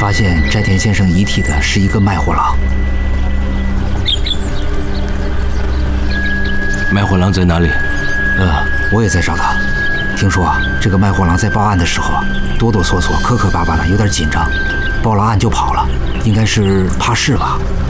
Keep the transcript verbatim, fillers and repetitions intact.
发现斋田先生遗体的是一个卖货郎。 卖货郎在哪里？ 呃，我也在找他。听说啊，这个卖货郎在报案的时候啊，哆哆嗦嗦、磕磕巴巴的，有点紧张，报了案就跑了，应该是怕事吧。